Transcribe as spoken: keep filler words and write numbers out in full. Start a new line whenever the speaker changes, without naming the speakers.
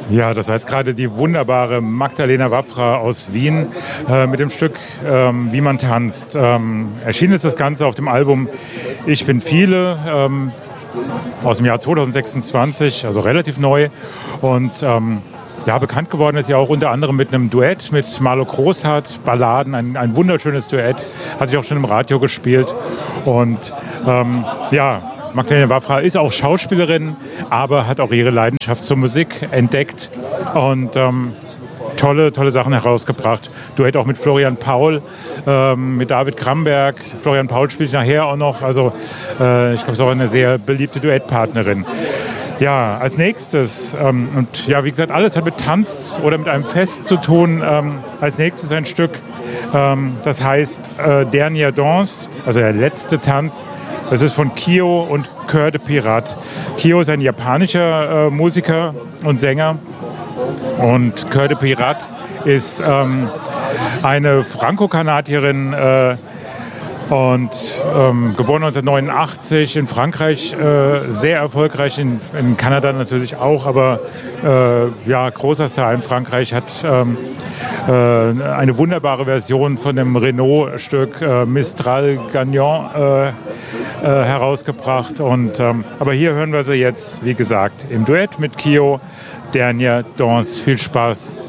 Ja, das war jetzt gerade die wunderbare Magdalena Wapfra aus Wien äh, mit dem Stück ähm, Wie man tanzt. Ähm, erschienen ist das Ganze auf dem Album Ich bin viele ähm, aus dem Jahr zwanzig sechsundzwanzig, also relativ neu. Und ähm, ja, bekannt geworden ist ja auch unter anderem mit einem Duett mit Marlo Großhardt, Balladen, ein, ein wunderschönes Duett, hatte ich auch schon im Radio gespielt. Und ähm, ja, Magdalena Wapfra ist auch Schauspielerin, aber hat auch ihre Leidenschaft zur Musik entdeckt und ähm, tolle, tolle Sachen herausgebracht. Duett auch mit Florian Paul, ähm, mit David Kramberg. Florian Paul spielt nachher auch noch, also äh, ich glaube, es ist auch eine sehr beliebte Duettpartnerin. Ja, als nächstes, ähm, und ja, wie gesagt, alles hat mit Tanz oder mit einem Fest zu tun. Ähm, als nächstes ein Stück, ähm, das heißt äh, Dernier Danse, also der letzte Tanz. Das ist von Kyo und Cœur de Pirate. Kyo ist ein japanischer äh, Musiker und Sänger. Und Cœur de Pirate ist ähm, eine Franco-Kanadierin äh, und ähm, geboren neunzehnhundertneunundachtzig in Frankreich, äh, sehr erfolgreich, in, in Kanada natürlich auch, aber äh, ja, großer Star in Frankreich, hat ähm, äh, eine wunderbare Version von dem Renault-Stück äh, Mistral Gagnant äh, äh, herausgebracht. Und, ähm, aber hier hören wir sie jetzt, wie gesagt, im Duett mit Kyo, Dernier Danse. Viel Spaß.